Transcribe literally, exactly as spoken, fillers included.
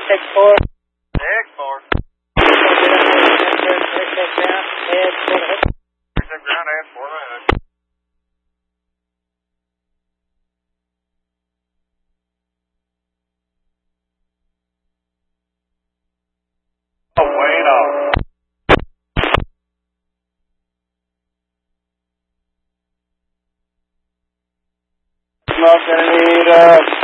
X four. X four. Exit ground, head four ahead. Exit ground, add four ahead. Oh, Wayne off. Smoke, gonna need, uh,